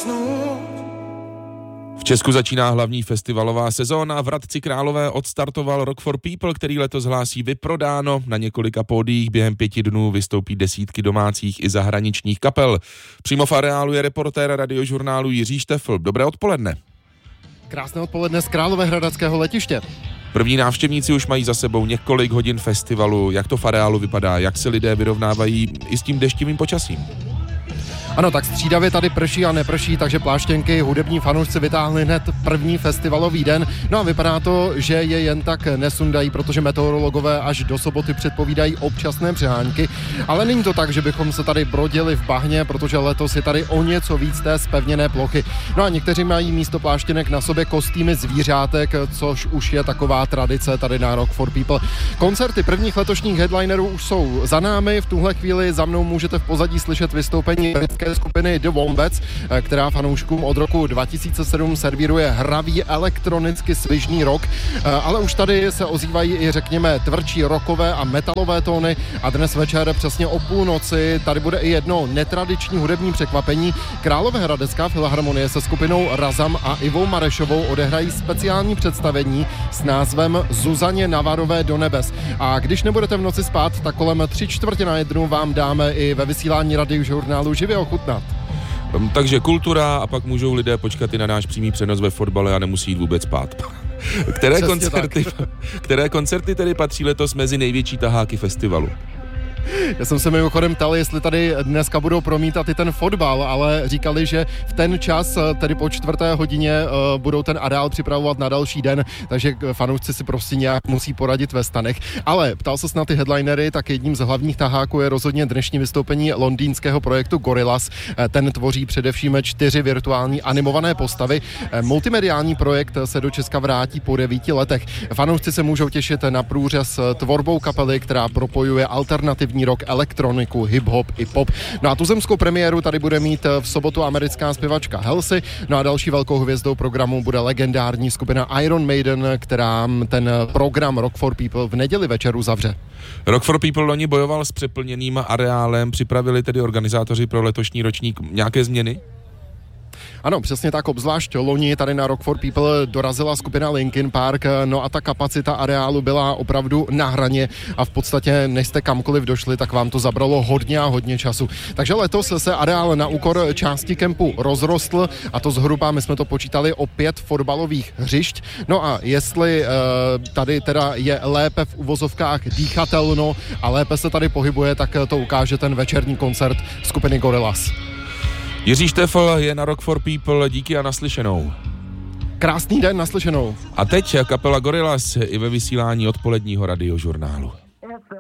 usnout. V Česku začíná hlavní festivalová sezóna. V Hradci Králové odstartoval Rock for People, který letos hlásí vyprodáno. Na několika pódiích během 5 dnů vystoupí desítky domácích i zahraničních kapel. Přímo v areálu je reportér Radiožurnálu Jiří Štefl. Dobré odpoledne. Krásné odpoledne z Královéhradeckého letiště. První návštěvníci už mají za sebou několik hodin festivalu. Jak to v areálu vypadá? Jak se lidé vyrovnávají i s tím deštivým počasím? Ano, tak střídavě tady prší a neprší, takže pláštěnky hudební fanoušci vytáhli hned první festivalový den. No a vypadá to, že je jen tak nesundají, protože meteorologové až do soboty předpovídají občasné přehánky. Ale není to tak, že bychom se tady brodili v bahně, protože letos je tady o něco víc té zpevněné plochy. No a někteří mají místo pláštěnek na sobě kostýmy zvířátek, což už je taková tradice tady na Rock for People. Koncerty prvních letošních headlinerů už jsou za námi. V tuhle chvíli za mnou můžete v pozadí slyšet vystoupení skupiny The Wombats, která fanouškům od roku 2007 servíruje hravý elektronicky svižný rock, ale už tady se ozývají i řekněme tvrdší rockové a metalové tóny a dnes večer přesně o půlnoci tady bude i jedno netradiční hudební překvapení. Královéhradecká filharmonie se skupinou Razam a Ivou Marešovou odehrají speciální představení s názvem Zuzaně Navarové do nebes. A když nebudete v noci spát, tak kolem 3:45 vám dáme i ve vysílání Radiožurnálu živě ochutnat. Takže kultura a pak můžou lidé počkat i na náš přímý přenos ve fotbale a nemusí jít vůbec spát. Které koncerty tedy patří letos mezi největší taháky festivalu? Já jsem se mimochodem ptal, jestli tady dneska budou promítat i ten fotbal, ale říkali, že v ten čas, tedy po 4:00, budou ten areál připravovat na další den, takže fanoušci si prostě nějak musí poradit ve stanech. Ale ptal se na ty headlinery, tak jedním z hlavních taháků je rozhodně dnešní vystoupení londýnského projektu Gorillaz. Ten tvoří především 4 virtuální animované postavy. Multimediální projekt se do Česka vrátí po 9 letech. Fanoušci se můžou těšit na průřez tvorbou kapely, která propojuje alternativní rock, elektroniku, hip-hop i pop. No a tu zemskou premiéru tady bude mít v sobotu americká zpěvačka Halsey, no a další velkou hvězdou programu bude legendární skupina Iron Maiden, která ten program Rock for People v neděli večer uzavře. Rock for People loni bojoval s přeplněným areálem, připravili tedy organizátoři pro letošní ročník nějaké změny? Ano, přesně tak, obzvlášť loni tady na Rock for People dorazila skupina Linkin Park, no a ta kapacita areálu byla opravdu na hraně a v podstatě, než jste kamkoliv došli, tak vám to zabralo hodně a hodně času. Takže letos se areál na úkor části kempu rozrostl a to zhruba, my jsme to počítali, o 5 fotbalových hřišť. No a jestli tady teda je lépe v uvozovkách dýchatelno a lépe se tady pohybuje, tak to ukáže ten večerní koncert skupiny Gorillaz. Jiří Štefl je na Rock for People, díky a naslyšenou. Krásný den, naslyšenou. A teď kapela Gorillaz i ve vysílání odpoledního Radiožurnálu.